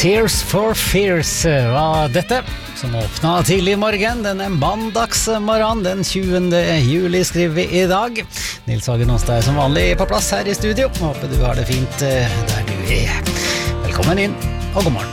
Tears for Fears var dette, som åpnet tidlig i morgen. Denne mandagsmorgen, den 20. juli skriver vi i dag. Nils Hagen Åstad er som vanlig på plass her i studio. Håper du har det fint der du er. Velkommen inn, og god morgen.